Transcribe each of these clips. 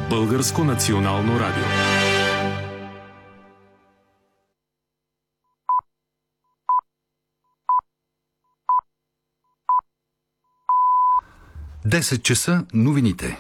Българско национално радио. Десет часа новините.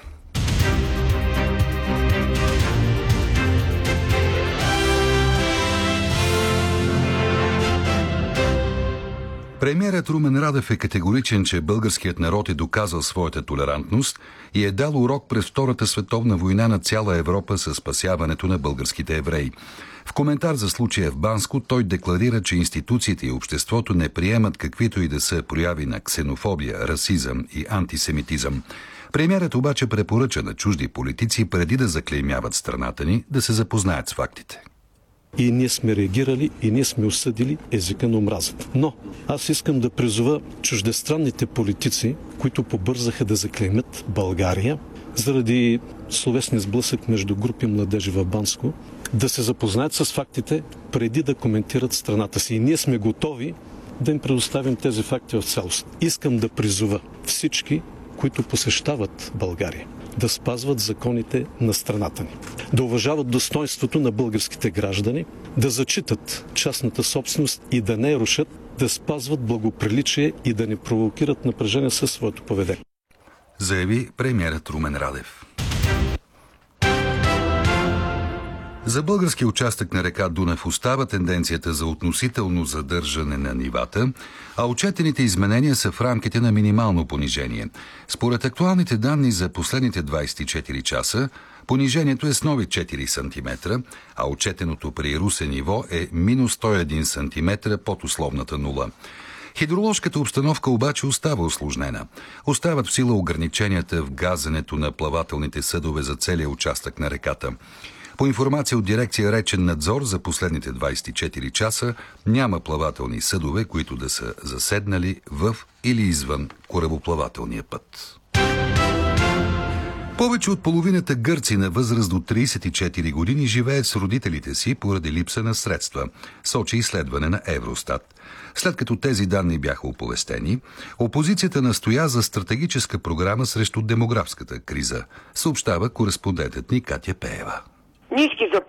Премиерът Румен Радев е категоричен, че българският народ е доказал своята толерантност и е дал урок през Втората световна война на цяла Европа със спасяването на българските евреи. В коментар за случая в Банско той декларира, че институциите и обществото не приемат каквито и да са прояви на ксенофобия, расизъм и антисемитизъм. Премиерът обаче препоръча на чужди политици, преди да заклеймяват страната ни, да се запознаят с фактите. И ние сме реагирали, и ние сме осъдили езика на омразата. Но аз искам да призова чуждестранните политици, които побързаха да заклеймят България заради словесния сблъсък между групи младежи в Банско, да се запознаят с фактите преди да коментират страната си. И ние сме готови да им предоставим тези факти в цялост. Искам да призова всички, които посещават България, да спазват законите на страната ни, да уважават достойнството на българските граждани, да зачитат частната собственост и да не я рушат, да спазват благоприличие и да не провокират напрежение със своето поведение. Заяви премиерът Румен Радев. За българския участък на река Дунав остава тенденцията за относително задържане на нивата, а отчетените изменения са в рамките на минимално понижение. Според актуалните данни за последните 24 часа, понижението е с нови 4 см, а отчетеното при Русе ниво е минус 101 см под условната нула. Хидроложката обстановка обаче остава усложнена. Остават в сила ограниченията в газенето на плавателните съдове за целия участък на реката. По информация от дирекция Речен надзор за последните 24 часа няма плавателни съдове, които да са заседнали в или извън корабоплавателния път. Повече от половината гърци на възраст до 34 години живеят с родителите си поради липса на средства, сочи изследване на Евростат. След като тези данни бяха оповестени, опозицията настоя за стратегическа програма срещу демографската криза, съобщава кореспондентът ни Катя Пеева. Ниски